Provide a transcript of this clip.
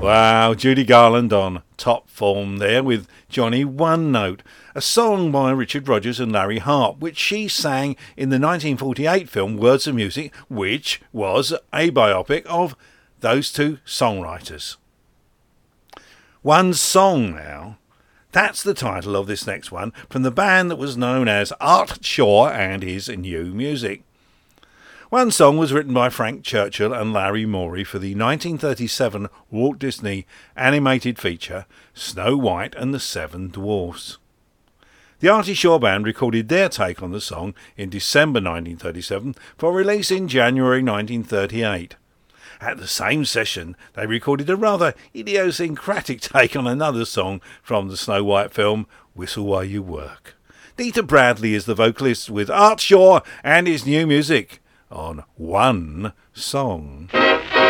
Wow, Judy Garland on top form there with Johnny One Note, a song by Richard Rodgers and Larry Hart, which she sang in the 1948 film Words of Music, which was a biopic of those two songwriters. One Song now. That's the title of this next one, from the band that was known as Art Shaw and his New Music. One Song was written by Frank Churchill and Larry Morey for the 1937 Walt Disney animated feature Snow White and the Seven Dwarfs. The Artie Shaw Band recorded their take on the song in December 1937 for release in January 1938. At the same session, they recorded a rather idiosyncratic take on another song from the Snow White film, Whistle While You Work. Dita Bradley is the vocalist with Art Shaw and his New Music on One Song.